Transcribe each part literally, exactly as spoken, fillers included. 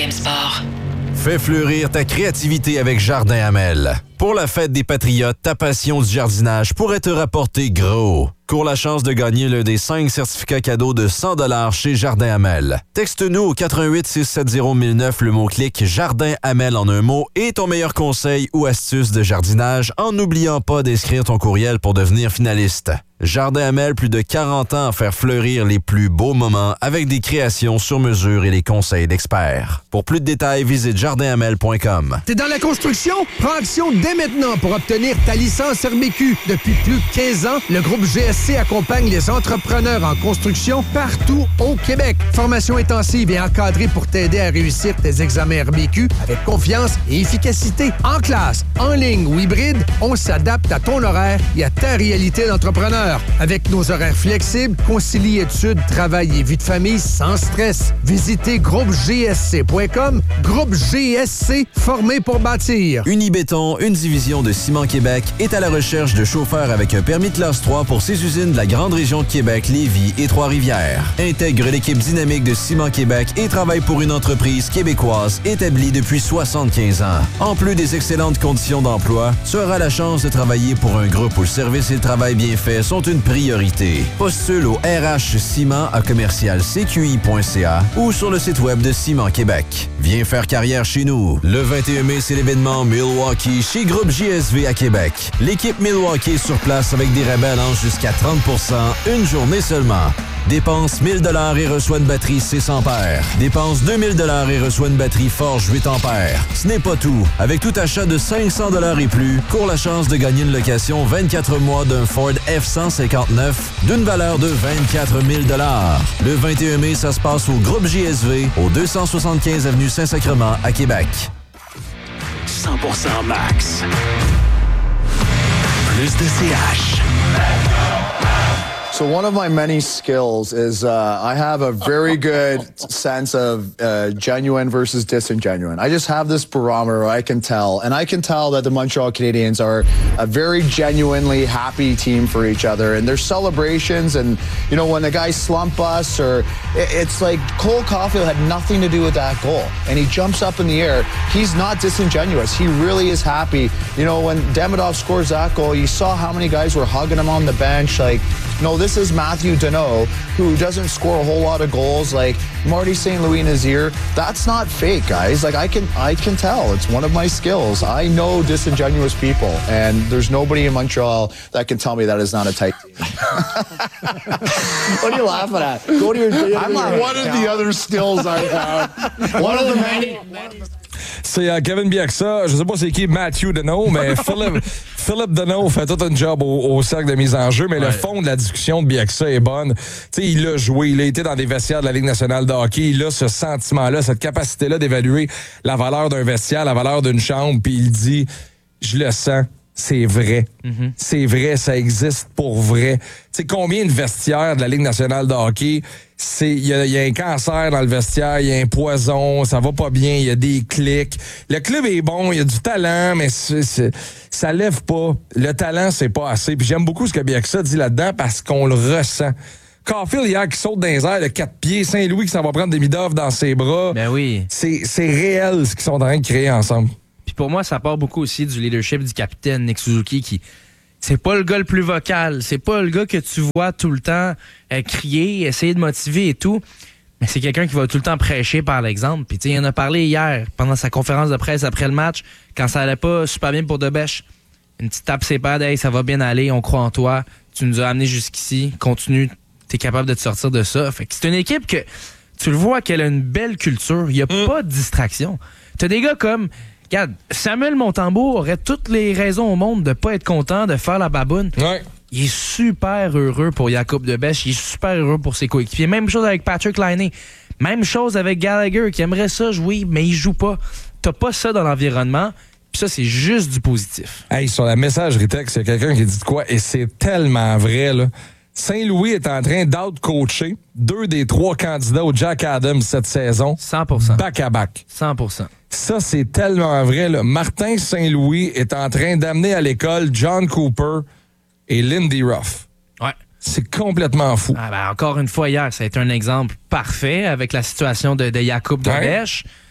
M Sport. Fais fleurir ta créativité avec Jardin Hamel. Pour la fête des Patriotes, ta passion du jardinage pourrait te rapporter gros. Cours la chance de gagner l'un des cinq certificats cadeaux de cent dollars chez Jardin Hamel. Texte-nous au quatre un huit six sept zéro mille neuf le mot-clic Jardin Hamel en un mot et ton meilleur conseil ou astuce de jardinage en n'oubliant pas d'inscrire ton courriel pour devenir finaliste. Jardin Hamel, plus de quarante ans à faire fleurir les plus beaux moments avec des créations sur mesure et les conseils d'experts. Pour plus de détails, visite jardin hamel point com. T'es dans la construction? Prends action dès maintenant pour obtenir ta licence R B Q. Depuis plus de quinze ans, le groupe G S C accompagne les entrepreneurs en construction partout au Québec. Formation intensive et encadrée pour t'aider à réussir tes examens R B Q avec confiance et efficacité. En classe, en ligne ou hybride, on s'adapte à ton horaire et à ta réalité d'entrepreneur. Avec nos horaires flexibles, concilie études, travail et vie de famille sans stress. Visitez groupe g s c point com. Groupe G S C, formé pour bâtir. Unibéton, une division de Ciment Québec, est à la recherche de chauffeurs avec un permis de classe trois pour ses usines de la grande région de Québec, Lévis et Trois-Rivières. Intègre l'équipe dynamique de Ciment Québec et travaille pour une entreprise québécoise établie depuis soixante-quinze ans. En plus des excellentes conditions d'emploi, tu auras la chance de travailler pour un groupe où le service et le travail bien fait sont une priorité. Postule au R H Ciment à commercial c q i point c a ou sur le site web de Ciment Québec. Viens faire carrière chez nous. Le vingt et un mai, c'est l'événement Milwaukee chez Groupe J S V à Québec. L'équipe Milwaukee est sur place avec des rabais allant jusqu'à trente pour cent une journée seulement. Dépense mille dollars et reçoit une batterie six cents ampères. Dépense deux mille dollars et reçoit une batterie Forge huit ampères. Ce n'est pas tout. Avec tout achat de cinq cents dollars et plus, cours la chance de gagner une location vingt-quatre mois d'un Ford F cent cinquante-neuf d'une valeur de vingt-quatre mille dollars. Le vingt et un mai, ça se passe au Groupe J S V, au deux cent soixante-quinze avenue Saint-Sacrement à Québec. cent pour cent max. Plus de C H. So one of my many skills is uh, I have a very good sense of uh, genuine versus disingenuine. I just have this barometer where I can tell, and I can tell that the Montreal Canadiens are a very genuinely happy team for each other, and their celebrations, and you know when the guys slump us, or it, it's like Cole Caulfield had nothing to do with that goal, and he jumps up in the air. He's not disingenuous. He really is happy. You know when Demidov scores that goal, you saw how many guys were hugging him on the bench, like. No, this is Matthew Deneau, who doesn't score a whole lot of goals. Like Marty Saint Louis in his ear, that's not fake, guys. Like I can, I can tell. It's one of my skills. I know disingenuous people, and there's nobody in Montreal that can tell me that is not a tight team. What are you laughing at? Go to your. I'm not one of the other skills I have. One of the many. C'est euh, Kevin Bieksa. Je sais pas c'est qui Matthew Deneau, mais Philippe, Philippe Deneau fait tout un job au, au cercle de mise en jeu, mais ouais. Le fond de la discussion de Bieksa est bonne. Tu sais, il a joué, il a été dans des vestiaires de la Ligue nationale de hockey, il a ce sentiment-là, cette capacité-là d'évaluer la valeur d'un vestiaire, la valeur d'une chambre, puis il dit, je le sens. C'est vrai. Mm-hmm. C'est vrai, ça existe pour vrai. Tu sais, combien de vestiaires de la Ligue nationale de hockey, c'est il y, y a un cancer dans le vestiaire, il y a un poison, ça va pas bien, il y a des clics. Le club est bon, il y a du talent, mais c'est, c'est, ça lève pas. Le talent, c'est pas assez. Puis j'aime beaucoup ce que Bieksa dit là-dedans parce qu'on le ressent. Caulfield hier qui saute dans les airs de quatre pieds, Saint-Louis qui s'en va prendre Demidov dans ses bras. Ben oui. C'est, c'est réel ce qu'ils sont en train de créer ensemble. Puis pour moi, ça part beaucoup aussi du leadership du capitaine Nick Suzuki qui c'est pas le gars le plus vocal, c'est pas le gars que tu vois tout le temps euh, crier, essayer de motiver et tout, mais c'est quelqu'un qui va tout le temps prêcher par l'exemple. Puis tu sais, il en a parlé hier pendant sa conférence de presse après le match quand ça allait pas super bien pour Debèche. Une petite tape ses pads, hey, ça va bien aller, on croit en toi, tu nous as amenés jusqu'ici, continue, t'es capable de te sortir de ça. Fait que c'est une équipe que tu le vois qu'elle a une belle culture, il y a mm. pas de distraction. T'as des gars comme regarde, Samuel Montembeault aurait toutes les raisons au monde de pas être content, de faire la baboune. Ouais. Il est super heureux pour Jacob Debèche, il est super heureux pour ses coéquipiers. Même chose avec Patrick Laine. Même chose avec Gallagher, qui aimerait ça jouer, mais il joue pas. T'as pas ça dans l'environnement, puis ça, c'est juste du positif. Hey, sur la messagerie texte, il y a quelqu'un qui dit de quoi, et c'est tellement vrai, là. Saint-Louis est en train d'out-coacher deux des trois candidats au Jack Adams cette saison. cent pour cent. Back-à-back. cent pour cent. Ça, c'est tellement vrai, là. Martin Saint-Louis est en train d'amener à l'école John Cooper et Lindy Ruff. Ouais. C'est complètement fou. Ah ben, encore une fois, hier, ça a été un exemple parfait avec la situation de, de Jacob Debèche. Ouais.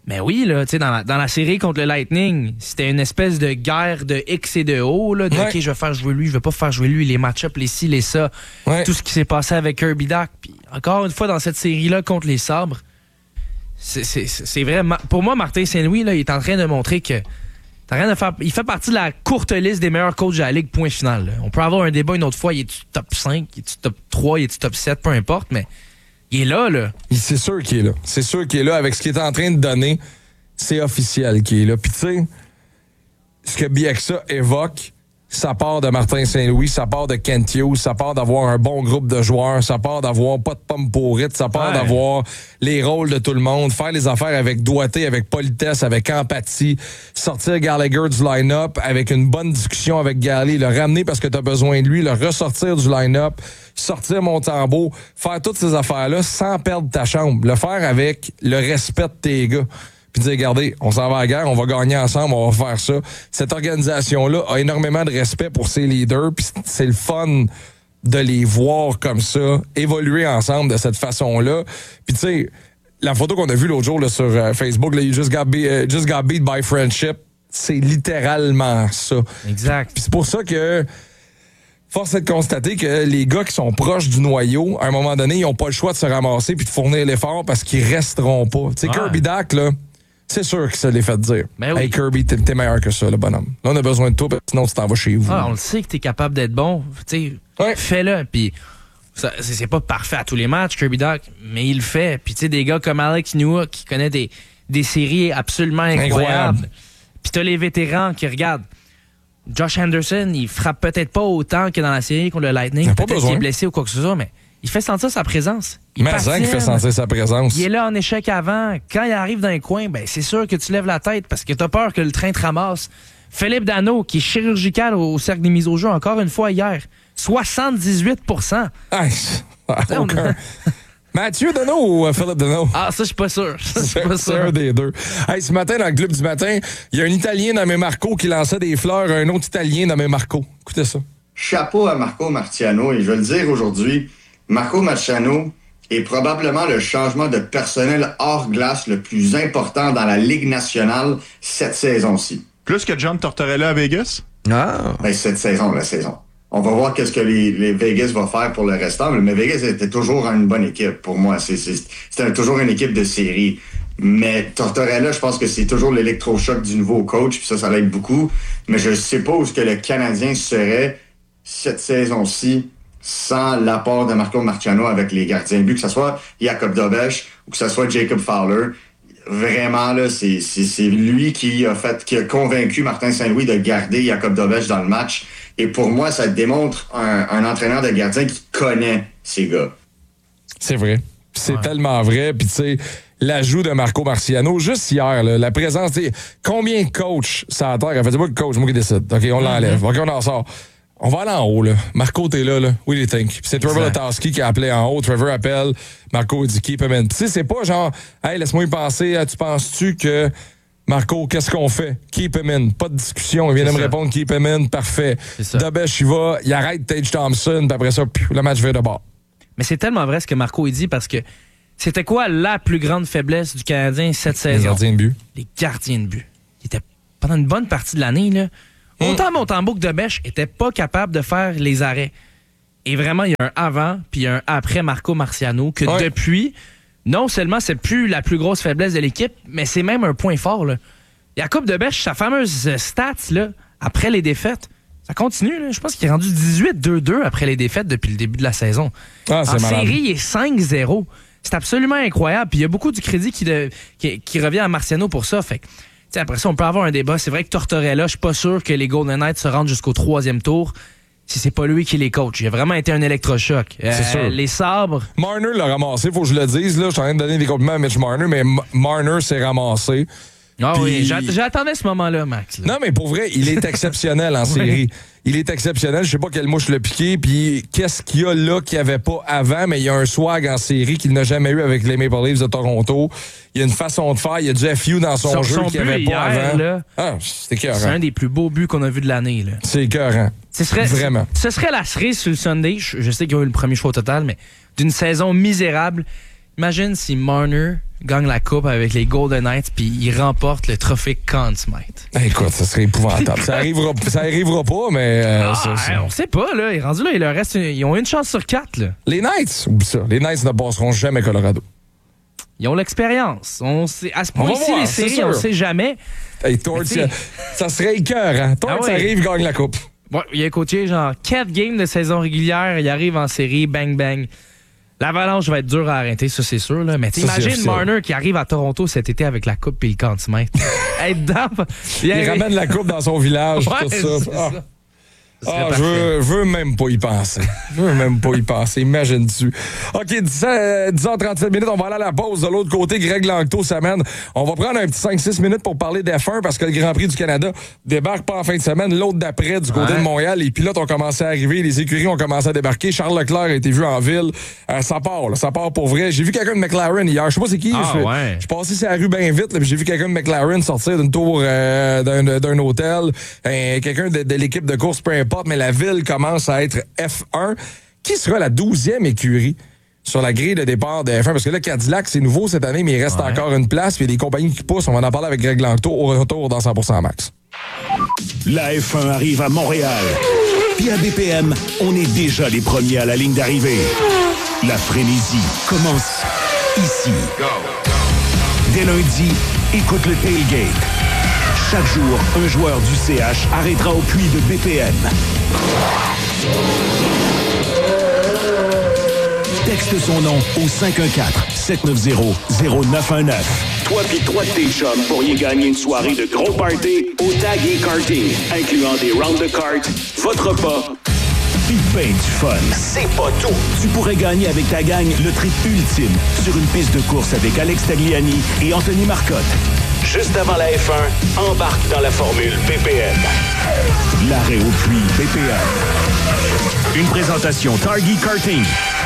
Mais oui, là, tu sais, dans la, dans la série contre le Lightning, c'était une espèce de guerre de X et de O, là, de ouais. OK, je vais faire jouer lui, je vais pas faire jouer lui, les match-ups, les ci, les ça, ouais. tout ce qui s'est passé avec Kirby Dach. Puis encore une fois, dans cette série-là contre les Sabres, c'est, c'est, c'est vrai. Pour moi, Martin Saint-Louis, là, il est en train de montrer que t'as rien à faire. Il fait partie de la courte liste des meilleurs coachs de la Ligue, point final. Là. On peut avoir un débat une autre fois, il est-tu top cinq, il est-tu top trois, il est-tu top sept, peu importe, mais il est là, là. C'est sûr qu'il est là. C'est sûr qu'il est là. Avec ce qu'il est en train de donner, c'est officiel qu'il est là. Puis tu sais, ce que Bieksa évoque, ça part de Martin Saint-Louis, ça part de Kent Hughes, ça part d'avoir un bon groupe de joueurs, ça part d'avoir pas de pommes pourrites, ça part ouais. d'avoir les rôles de tout le monde, faire les affaires avec doigté, avec politesse, avec empathie, sortir Gallagher du line-up avec une bonne discussion avec Galley, le ramener parce que tu as besoin de lui, le ressortir du line-up, sortir Montembeault, faire toutes ces affaires-là sans perdre ta chambre, le faire avec le respect de tes gars. Puis dire, regardez, on s'en va à la guerre, on va gagner ensemble, on va faire ça. Cette organisation-là a énormément de respect pour ses leaders, puis c'est le fun de les voir comme ça, évoluer ensemble de cette façon-là. Puis tu sais, la photo qu'on a vue l'autre jour là, sur euh, Facebook, là, You just got, be, uh, just got beat by friendship, c'est littéralement ça. Exact. Puis c'est pour ça que force est de constater que les gars qui sont proches du noyau, à un moment donné, ils n'ont pas le choix de se ramasser puis de fournir l'effort parce qu'ils resteront pas. Tu sais, ouais. Kirby Dach, là, c'est sûr que ça l'est fait dire. Ben oui. Hey Kirby, t'es, t'es meilleur que ça, le bonhomme. Là, on a besoin de toi, sinon tu t'en vas chez vous. Ah, on le sait que t'es capable d'être bon. Tu sais, ouais. fais-le. Puis ça, c'est, c'est pas parfait à tous les matchs, Kirby Dach, mais il le fait. Puis tu sais, des gars comme Alex Nua qui connaît des, des séries absolument incroyables. Incroyable. Puis t'as les vétérans qui regardent. Josh Anderson, il frappe peut-être pas autant que dans la série contre le Lightning. Peut-être qu'il est blessé ou quoi que ce soit, mais il fait sentir sa présence. Il Mais ça, il fait sentir sa présence. Il est là en échec avant. Quand il arrive dans un coin, ben c'est sûr que tu lèves la tête parce que t'as peur que le train te ramasse. Philippe Danault, qui est chirurgical au cercle des mises au jeu, encore une fois hier, soixante-dix-huit pour cent. Ah, aucun. Mathieu Danault ou Philippe Danault? Ah, ça, je suis pas sûr. Ça, c'est, pas c'est sûr. un des deux. Hey, ce matin, dans le club du matin, il y a un Italien nommé Marco qui lançait des fleurs à un autre Italien nommé Marco. Écoutez ça. Chapeau à Marco Marciano, et je vais le dire aujourd'hui, Marco Marciano est probablement le changement de personnel hors glace le plus important dans la Ligue nationale cette saison-ci. Plus que John Tortorella à Vegas? Ah. Ben, cette saison, la saison. On va voir qu'est-ce que les, les Vegas va faire pour le restant, mais Vegas était toujours une bonne équipe pour moi. C'est, c'est, c'était toujours une équipe de série. Mais Tortorella, je pense que c'est toujours l'électrochoc du nouveau coach, puis ça, ça l'aide beaucoup. Mais je sais pas où est-ce que le Canadien serait cette saison-ci sans l'apport de Marco Marciano avec les gardiens de but, que ce soit Jakub Dobeš ou que ce soit Jacob Fowler. Vraiment, là, c'est, c'est, c'est lui qui a fait, qui a convaincu Martin Saint-Louis de garder Jakub Dobeš dans le match. Et pour moi, ça démontre un, un entraîneur de gardien qui connaît ces gars. C'est vrai. C'est ouais. tellement vrai. Puis tu sais, l'ajout de Marco Marciano, juste hier, là, la présence, combien de coachs ça a terre? En fait, c'est pas le coach, moi qui décide. OK, on l'enlève. OK, on en sort. On va aller en haut, là. Marco, t'es là, là. Oui, les think. Puis c'est Trevor Letowski qui a appelé en haut. Trevor appelle. Marco dit keep him in. Tu sais, c'est pas genre, hey, laisse-moi y penser. Tu penses-tu que Marco, qu'est-ce qu'on fait? Keep him in. Pas de discussion. Il vient c'est de me ça. répondre keep him in. Parfait. Dobeš, il va. Il arrête Tage Thompson. Puis après ça, piou, le match vient de bord. Mais c'est tellement vrai ce que Marco a dit parce que c'était quoi la plus grande faiblesse du Canadien cette saison? Les gardiens de but. Les gardiens de but. Ils étaient pendant une bonne partie de l'année, là. Autant Montembeault que Dobeš n'était pas capable de faire les arrêts. Et vraiment, il y a un avant puis un après Marco Marciano que ouais. depuis, non seulement c'est plus la plus grosse faiblesse de l'équipe, mais c'est même un point fort. Là. Jakub Dobeš, sa fameuse stats là, après les défaites, ça continue. Là. Je pense qu'il est rendu dix-huit deux deux après les défaites depuis le début de la saison. Ah, c'est en malade. série, il est cinq zéro. C'est absolument incroyable. Puis il y a beaucoup du crédit qui, de, qui, qui revient à Marciano pour ça. Fait que t'sais, après ça, on peut avoir un débat. C'est vrai que Tortorella, je suis pas sûr que les Golden Knights se rendent jusqu'au troisième tour si c'est pas lui qui les coach. Il a vraiment été un électrochoc. Euh, c'est sûr. Les Sabres... Marner l'a ramassé, faut que je le dise. Là, je suis en train de donner des compliments à Mitch Marner, mais M- Marner s'est ramassé. Ah Puis... oui, J'a- j'attendais ce moment-là, Max. Là. Non, mais pour vrai, il est exceptionnel en série. Il est exceptionnel. Je sais pas quelle mouche l'a piqué, puis qu'est-ce qu'il y a là qu'il n'y avait pas avant, mais il y a un swag en série qu'il n'a jamais eu avec les Maple Leafs de Toronto. Il y a une façon de faire, il y a du F U dans son, son jeu son qu'il n'y avait pas hier, avant. Là, ah, c'est écœurant. C'est un des plus beaux buts qu'on a vu de l'année. Là. C'est écœurant. Ce serait, Vraiment. Ce serait la cerise sur le Sunday. Je, je sais qu'il y a eu le premier choix au total, mais d'une saison misérable. Imagine si Marner gagne la coupe avec les Golden Knights puis il remporte le trophée Conn Smythe. Écoute, ça serait épouvantable. ça arrivera, ça arrivera pas, mais... Euh, ah, ça, ça... On sait pas, là. Il est rendu là, il leur reste une, ils ont une chance sur quatre, là. Les Knights, oublie ça. Les Knights ne passeront jamais Colorado. Ils ont l'expérience. On sait, à ce point-ci, voir, les séries, on ne sait jamais. Hey, Torts, ça serait écœurant. Torts ah ouais. arrive, gagne la coupe. Bon, il a coaché genre quatre games de saison régulière, il arrive en série, bang, bang. L'Avalanche va être dur à arrêter, ça c'est sûr. Là. Mais t'imagines Marner qui arrive à Toronto cet été avec la coupe et le Conn Smythe. Être dedans. Il, il ramène la coupe dans son village. Ouais, tout ça. C'est ah. ça. Ah, je veux, veux même pas y penser. Je veux même pas y penser. Imagine-tu. OK, dix heures trente-sept minutes, on va aller à la pause. De l'autre côté, Greg Langto s'amène. On va prendre un petit cinq six minutes pour parler d'F un parce que le Grand Prix du Canada débarque pas en fin de semaine. L'autre d'après, du côté ouais. de Montréal. Les pilotes ont commencé à arriver. Les écuries ont commencé à débarquer. Charles Leclerc a été vu en ville. Euh, ça part, là, ça part pour vrai. J'ai vu quelqu'un de McLaren hier. Je sais pas c'est qui. Ah, je, ouais. je suis passé sur la rue bien vite. Là, j'ai vu quelqu'un de McLaren sortir d'une tour euh, d'un, d'un hôtel. Euh, quelqu'un de, de l'équipe de course, peu importe. Mais la ville commence à être F un. Qui sera la douzième écurie sur la grille de départ de F un? Parce que là, Cadillac, c'est nouveau cette année, mais il reste ouais. encore une place. Puis il y a des compagnies qui poussent. On va en parler avec Greg Langto au retour dans cent pour cent Max. La F un arrive à Montréal. Puis à B P M, on est déjà les premiers à la ligne d'arrivée. La frénésie commence ici. Go. Dès lundi, écoute le tailgate. Chaque jour, un joueur du C H arrêtera au puits de B P M. Texte son nom au cinq un quatre, sept neuf zéro, zéro neuf un neuf. Toi pis trois de tes chums pourriez gagner une soirée de gros party au Tag et Karting, incluant des rounds de cartes, votre repas, pis ben du fun. C'est pas tout. Tu pourrais gagner avec ta gang le trip ultime sur une piste de course avec Alex Tagliani et Anthony Marcotte. Juste avant la F un, embarque dans la formule B P M. L'arrêt au puits B P M. Une présentation Targi Karting.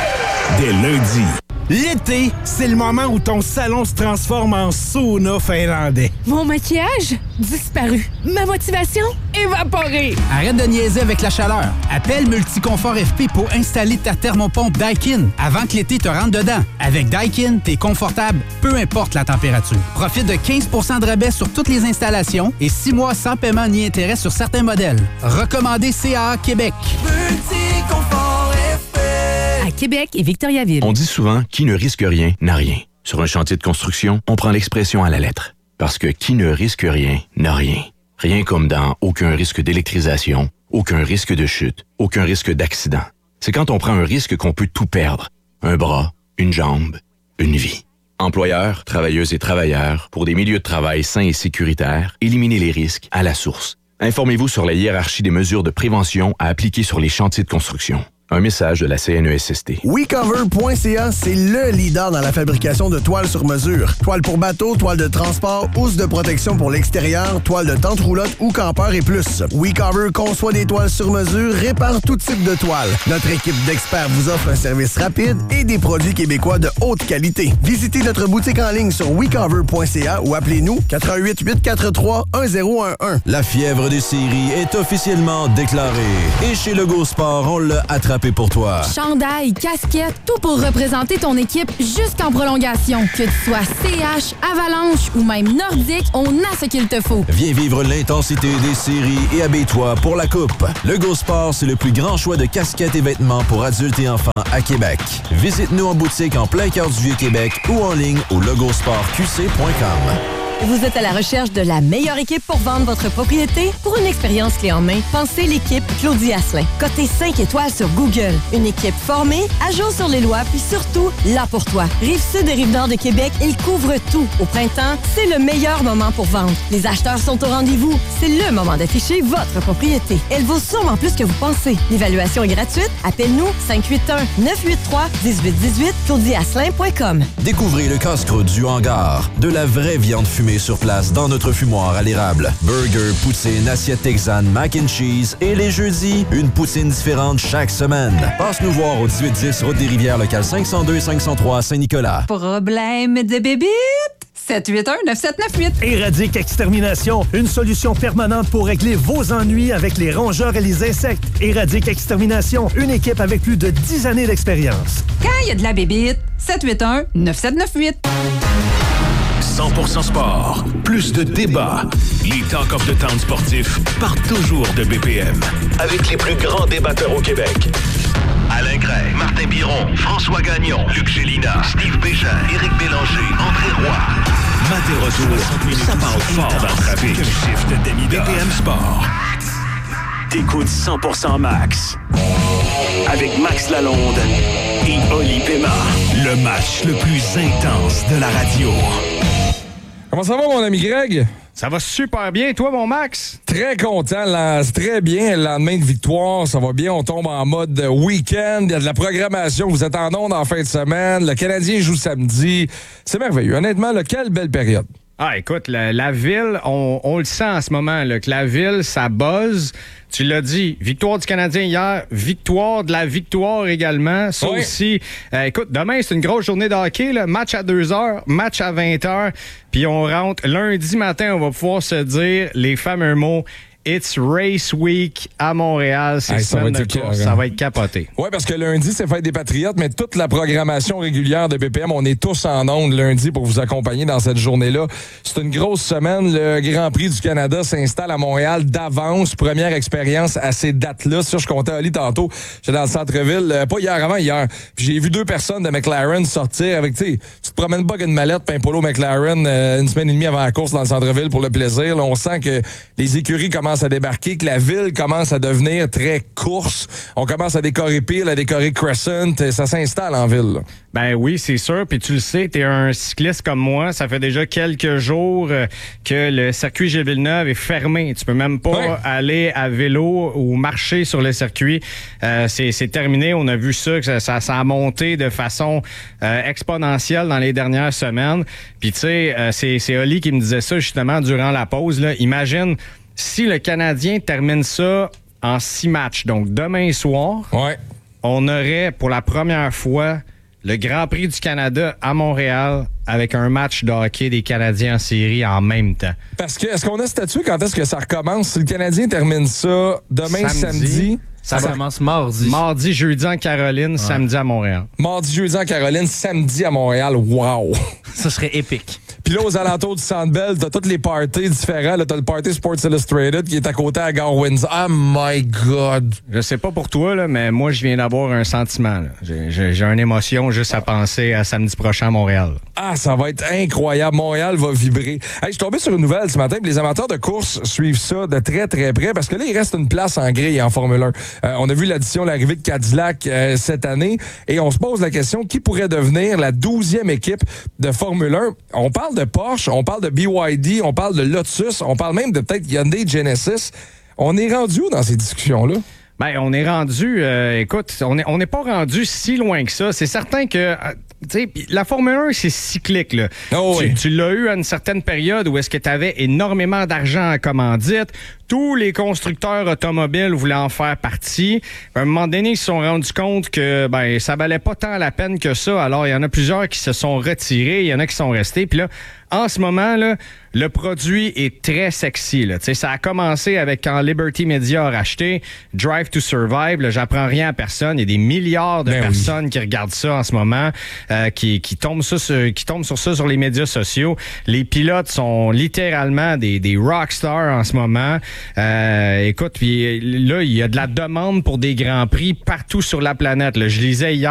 Dès lundi. L'été, c'est le moment où ton salon se transforme en sauna finlandais. Mon maquillage? Disparu. Ma motivation? Évaporée. Arrête de niaiser avec la chaleur. Appelle Multiconfort F P pour installer ta thermopompe Daikin avant que l'été te rentre dedans. Avec Daikin, t'es confortable, peu importe la température. Profite de quinze pour cent de rabais sur toutes les installations et six mois sans paiement ni intérêt sur certains modèles. Recommandé C A A Québec. Multiconfort F P. À Québec et Victoriaville. On dit souvent « qui ne risque rien n'a rien ». Sur un chantier de construction, on prend l'expression à la lettre. Parce que qui ne risque rien n'a rien. Rien comme dans aucun risque d'électrisation, aucun risque de chute, aucun risque d'accident. C'est quand on prend un risque qu'on peut tout perdre. Un bras, une jambe, une vie. Employeurs, travailleuses et travailleurs, pour des milieux de travail sains et sécuritaires, éliminez les risques à la source. Informez-vous sur la hiérarchie des mesures de prévention à appliquer sur les chantiers de construction. Un message de la C N E S S T. WeCover point C A, c'est le leader dans la fabrication de toiles sur mesure. Toiles pour bateau, toiles de transport, housse de protection pour l'extérieur, toiles de tente roulotte ou campeur et plus. WeCover conçoit des toiles sur mesure, répare tout type de toiles. Notre équipe d'experts vous offre un service rapide et des produits québécois de haute qualité. Visitez notre boutique en ligne sur WeCover point C A ou appelez-nous quatre un huit, huit quatre trois, un zéro un un. La fièvre des séries est officiellement déclarée. Et chez Lego Sport, on l'a attrapé pour toi. Chandail, casquette, tout pour représenter ton équipe jusqu'en prolongation. Que tu sois C H, Avalanche ou même Nordique, on a ce qu'il te faut. Viens vivre l'intensité des séries et habille-toi pour la coupe. Lego Sport, c'est le plus grand choix de casquettes et vêtements pour adultes et enfants à Québec. Visite-nous en boutique en plein cœur du Vieux-Québec ou en ligne au logosport q c point com. Vous êtes à la recherche de la meilleure équipe pour vendre votre propriété? Pour une expérience clé en main, pensez l'équipe Claudie Asselin. Cotée cinq étoiles sur Google. Une équipe formée, à jour sur les lois, puis surtout, là pour toi. Rive-Sud et Rive-Nord de Québec, ils couvrent tout. Au printemps, c'est le meilleur moment pour vendre. Les acheteurs sont au rendez-vous. C'est le moment d'afficher votre propriété. Elle vaut sûrement plus que vous pensez. L'évaluation est gratuite. Appelle-nous cinq huit un, neuf huit trois, un huit un huit, claudie asselin point com. Découvrez le casse-croûte du hangar. De la vraie viande fumée sur place dans notre fumoir à l'érable. Burger, poutine, assiette texane, mac and cheese et les jeudis, une poutine différente chaque semaine. Passe nous voir au dix-huit dix Route des Rivières, local cinq cent deux cinq cent trois Saint-Nicolas. Problème de bébite? sept huit un, neuf sept neuf huit. Éradique Extermination, une solution permanente pour régler vos ennuis avec les rongeurs et les insectes. Éradique Extermination, une équipe avec plus de dix années d'expérience. Quand il y a de la bébite, sept huit un, neuf sept neuf huit. cent pour cent sport. Plus de débats. Les Talk of the Town sportifs partent toujours de B P M. Avec les plus grands débatteurs au Québec. Alain Gray, Martin Biron, François Gagnon, Luc Gélina, Steve Bégin, Éric Bélanger, André Roy. Maté retour, ça parle fort dans le trafic. B P M Sport. T'écoutes cent pour cent Max. Avec Max Lalonde et Oli Pema. Le match le plus intense de la radio. Comment ça va, mon ami Greg? Ça va super bien. Toi, mon Max? Très content. Là, c'est très bien. Le lendemain de victoire, ça va bien. On tombe en mode week-end. Il y a de la programmation. Vous êtes en ondes en fin de semaine. Le Canadien joue samedi. C'est merveilleux. Honnêtement, là, quelle belle période. Ah, écoute, la, la ville, on, on le sent en ce moment, là, que la ville, ça buzz. Tu l'as dit, victoire du Canadien hier, victoire de la victoire également. Ça oui. aussi, euh, écoute, demain, c'est une grosse journée de hockey. Là. Match à deux heures, match à vingt heures. Puis on rentre lundi matin, on va pouvoir se dire les fameux mots « It's Race Week » à Montréal. C'est hey, semaine de course, ça va être capoté. Oui, parce que lundi, c'est Fête des Patriotes, mais toute la programmation régulière de B P M, on est tous en ondes lundi pour vous accompagner dans cette journée-là. C'est une grosse semaine. Le Grand Prix du Canada s'installe à Montréal d'avance. Première expérience à ces dates-là. Ça, je comptais à Ali tantôt. J'étais dans le centre-ville, euh, pas hier, avant hier. Puis j'ai vu deux personnes de McLaren sortir avec, tu sais, tu te promènes pas qu'une mallette, puis un polo McLaren euh, une semaine et demie avant la course dans le centre-ville pour le plaisir. Là, on sent que les écuries commencent à débarquer, que la ville commence à devenir très course. On commence à décorer Peel, à décorer Crescent. Ça s'installe en ville. Là. Ben oui, c'est sûr. Puis tu le sais, t'es un cycliste comme moi. Ça fait déjà quelques jours euh, que le circuit Gilles Villeneuve est fermé. Tu peux même pas ouais. aller à vélo ou marcher sur le circuit. Euh, c'est, c'est terminé. On a vu ça, que ça, ça, ça a monté de façon euh, exponentielle dans les dernières semaines. Puis tu sais, euh, c'est, c'est Oli qui me disait ça justement durant la pause. Là. Imagine si le Canadien termine ça en six matchs, donc demain soir, ouais. on aurait pour la première fois le Grand Prix du Canada à Montréal avec un match de hockey des Canadiens en série en même temps. Parce que, est-ce qu'on a statué quand est-ce que ça recommence? Si le Canadien termine ça demain, samedi... samedi Ça, ça commence mardi. Mardi, jeudi en Caroline, ouais. samedi à Montréal. Mardi, jeudi en Caroline, samedi à Montréal. Wow! Ça serait épique. Puis là, aux alentours du Centre Bell, t'as tous les parties différents. Là, t'as le Party Sports Illustrated qui est à côté à Gare Windsor. Oh my God! Je sais pas pour toi, là, mais moi, je viens d'avoir un sentiment. Là. J'ai, j'ai, j'ai une émotion juste à penser à samedi prochain à Montréal. Ah, ça va être incroyable. Montréal va vibrer. Hey, je suis tombé sur une nouvelle ce matin, puis les amateurs de course suivent ça de très, très près, parce que là, il reste une place en grille en Formule un. Euh, on a vu l'addition, l'arrivée de Cadillac euh, cette année, et on se pose la question, qui pourrait devenir la douzième équipe de Formule un? On parle de Porsche, on parle de B Y D, on parle de Lotus, on parle même de peut-être Hyundai Genesis. On est rendu où dans ces discussions-là? Ben, on est rendu, euh, écoute, on n'est on est pas rendu si loin que ça. C'est certain que, euh, tu sais, la Formule un, c'est cyclique, là. Oh oui. Tu, tu l'as eu à une certaine période où est-ce que tu avais énormément d'argent en commandite. Tous les constructeurs automobiles voulaient en faire partie. À un moment donné, ils se sont rendus compte que ben ça valait pas tant la peine que ça. Alors, il y en a plusieurs qui se sont retirés, il y en a qui sont restés. Puis là, en ce moment, là, le produit est très sexy. Là. Ça a commencé avec quand Liberty Media a racheté Drive to Survive. Là, j'apprends rien à personne. Il y a des milliards de ben personnes oui. qui regardent ça en ce moment, euh, qui, qui, tombent ça sur, qui tombent sur ça sur les médias sociaux. Les pilotes sont littéralement des, des rockstars en ce moment. Euh, écoute, puis là, il y a de la demande pour des grands prix partout sur la planète. Là. Je lisais hier